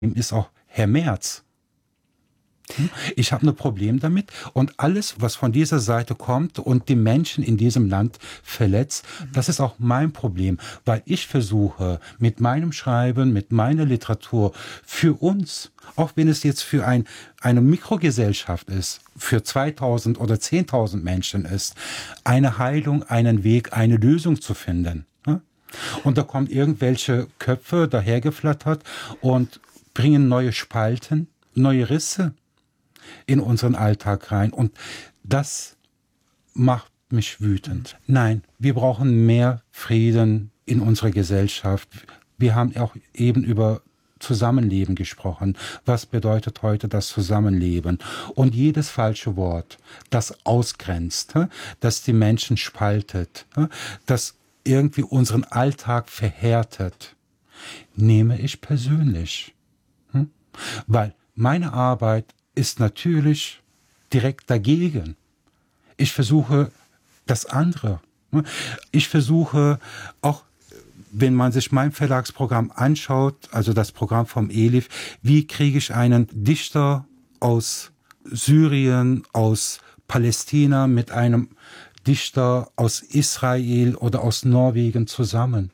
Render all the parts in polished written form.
ist auch Herr Merz. Ich habe ein Problem damit und alles, was von dieser Seite kommt und die Menschen in diesem Land verletzt, das ist auch mein Problem, weil ich versuche mit meinem Schreiben, mit meiner Literatur für uns, auch wenn es jetzt für eine Mikrogesellschaft ist, für 2000 oder 10.000 Menschen ist, eine Heilung, einen Weg, eine Lösung zu finden. Und da kommen irgendwelche Köpfe dahergeflattert und bringen neue Spalten, neue Risse in unseren Alltag rein. Und das macht mich wütend. Nein, wir brauchen mehr Frieden in unserer Gesellschaft. Wir haben auch eben über Zusammenleben gesprochen. Was bedeutet heute das Zusammenleben? Und jedes falsche Wort, das ausgrenzt, das die Menschen spaltet, das irgendwie unseren Alltag verhärtet, nehme ich persönlich. Weil meine Arbeit ist natürlich direkt dagegen. Ich versuche das andere. Ich versuche auch, wenn man sich mein Verlagsprogramm anschaut, also das Programm vom Elif, wie kriege ich einen Dichter aus Syrien, aus Palästina mit einem Dichter aus Israel oder aus Norwegen zusammen?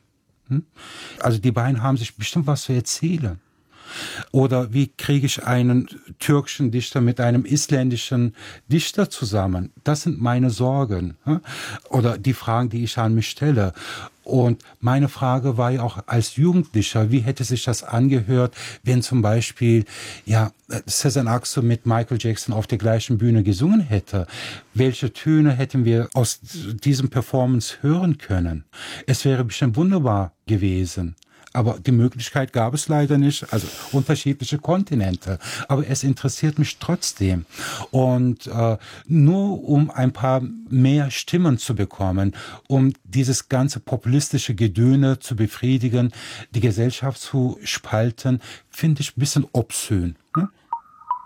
Also die beiden haben sich bestimmt was zu erzählen. Oder wie kriege ich einen türkischen Dichter mit einem isländischen Dichter zusammen? Das sind meine Sorgen. Oder die Fragen, die ich an mich stelle. Und meine Frage war ja auch als Jugendlicher, wie hätte sich das angehört, wenn zum Beispiel Sezen Aksu mit Michael Jackson auf der gleichen Bühne gesungen hätte? Welche Töne hätten wir aus diesem Performance hören können? Es wäre bestimmt wunderbar gewesen. Aber die Möglichkeit gab es leider nicht, also unterschiedliche Kontinente. Aber es interessiert mich trotzdem. Und nur um ein paar mehr Stimmen zu bekommen, um dieses ganze populistische Gedöne zu befriedigen, die Gesellschaft zu spalten, finde ich ein bisschen obszön.